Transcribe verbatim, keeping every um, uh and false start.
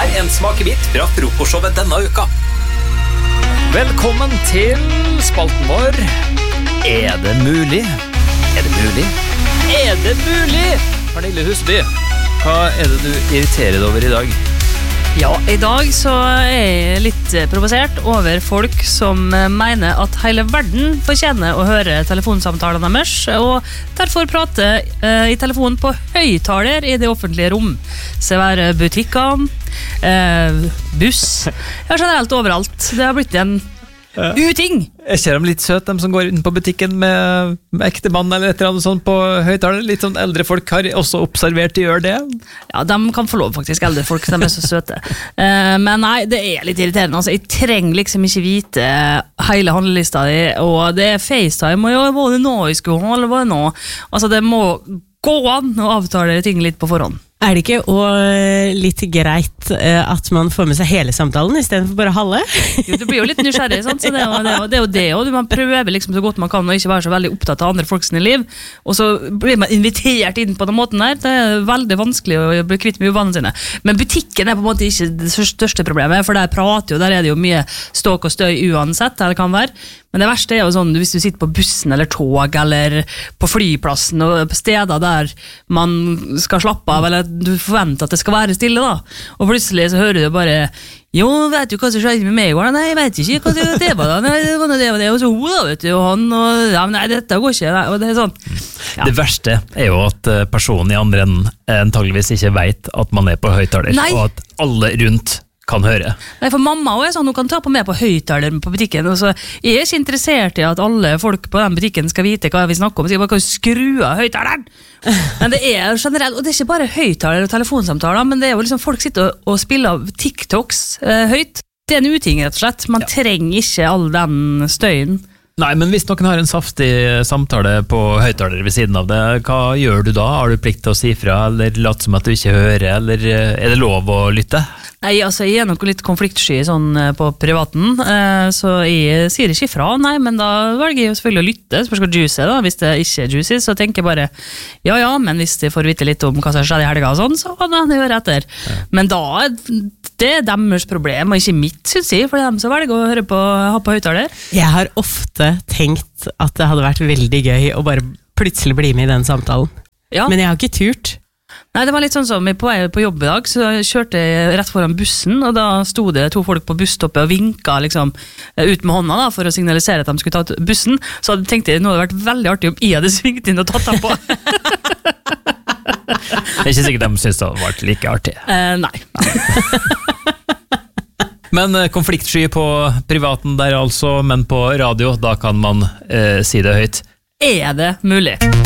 Her er en smakebit fra frokostshowet denne uka. Velkommen til spalten vår. Er det mulig? Er det mulig? Er det mulig? Pernille Husby, hva er det du irriterer deg over i dag? Ja, i dag så er jeg litt provosert over folk som mener at hele verden fortjener å høre telefonsamtalene deres, og derfor prater eh, i telefonen på høyttaler i det offentlige rom. Så være butikkene, eh, buss, ja, generelt overalt. Det har blitt en uting. Jeg ser dem litt søt, de som går inn på butikken med, med ekte mann eller et eller annet sånt på høyttaler. Litt sånn eldre folk har også observert de gjør det. Ja, de kan få lov faktisk, eldre folk, de er så søte. Uh, men nei, det er litt irriterende. Altså, jeg trenger liksom ikke vite hele handlelista di, og det er FaceTime, og ja, hva er det nå jeg skulle ha, eller hva er det nå? Altså, det må gå an å avtale ting litt på forhånd. Er det ikke og litt greit at man får med seg hele samtalen i stedet for bare halve? Jo, du blir jo litt nysgjerrig, sant? Så det er jo det, og det, er jo det og man prøver liksom så godt man kan og ikke være så veldig opptatt av andre folks liv, og så blir man invitert inn på den måten der. Det er veldig vanskelig å bli kvitt med uvanene sine. Men butikken er på en måte ikke det største problemet, for der prater jo, der er det jo mye ståk og støy uansett, det kan være. Men det verste er jo sånn, hvis du sitter på bussen eller tog, eller på flyplassen, og på steder der man skal slappe av, eller du forventer at det skal være stille da, og plutselig så hører du bare jo, vet du hva som skjedde med meg i går? Nei, jeg vet ikke hva det var da, nei, det var det og det, og så hun da, vet du, og han, og ja, nei, dette går ikke, og det er sånn. Ja. Det verste er jo at personen i andre enden antageligvis ikke vet at man er på høyttaler, nei. Og at alle rundt kan høre. Nei, for mamma også er sånn, hun kan ta på meg på høyttaler på butikken, og så jeg er ikke interessert i at alle folk på den butikken skal vite hva vi snakker om, så jeg bare kan skru av høyttaleren. Men det er generelt, og det er ikke bare høyttaler og telefonsamtaler, men det er jo liksom folk sitter og, og spiller TikToks eh, høyt. Det er en uting, rett og slett. Man ja. Trenger ikke all den støyen. Nei, men hvis noen har en saftig samtale på høyttaler ved siden av det, hva gjør du da? Har du plikt til å si fra, eller late som at du ikke hører, eller er det lov å lytte? Nei, altså jeg er nok litt konfliktsky sånn på privaten, så jeg sier ikke fra, nei, men da velger jeg jo selvfølgelig å lytte, spørs hva juicy er da, hvis det ikke er juicy, så tenker jeg bare, ja ja, men hvis jeg får vite litt om hva som skjedde i helga og sånn, så kan jeg høre etter. Ja. Men da, det er deres problem, og ikke mitt, synes jeg, for det er dem som velger å høre på, ha på høyttaler. Jeg har ofte tenkt at det hadde vært veldig gøy å bare plutselig bli med i den samtalen, ja. Men jeg har ikke turt. Nei, det var litt sånn som på vei på jobb i dag, så kjørte jeg rett foran bussen, og da stod det to folk på busstoppet og vinket liksom, ut med hånda da, for å signalisere at de skulle ta bussen, så jeg tenkte nå hadde det vært veldig artig om jeg hadde svingt inn og tatt dem på. Det er ikke sikkert de synes det hadde vært like artig. Eh, nei. Men konfliktsky på privaten der altså, men på radio, da kan man eh, si det høyt. Er det mulig?